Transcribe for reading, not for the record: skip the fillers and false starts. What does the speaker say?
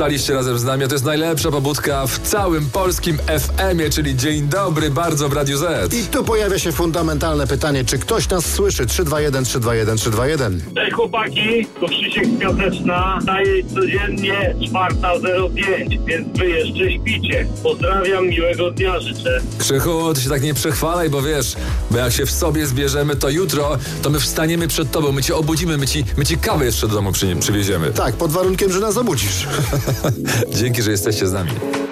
wstaliście razem z nami, a to jest najlepsza pobudka w całym polskim FM-ie, czyli dzień dobry bardzo w Radiu Z. I tu pojawia się fundamentalne pytanie, czy ktoś nas słyszy? 321 321 321. Cześć chłopaki, to Krzysiek z Piaseczna. Daję codziennie 4:05, więc wy jeszcze śpicie. Pozdrawiam, miłego dnia życzę. Krzychu, ty się tak nie przechwalaj, bo wiesz, bo jak się w sobie zbierzemy, to jutro, to my wstaniemy przed tobą, my cię obudzimy, my ci kawę jeszcze do domu przywieziemy. Tak, pod warunkiem, że nas obudzisz. Dzięki, że jesteście z nami.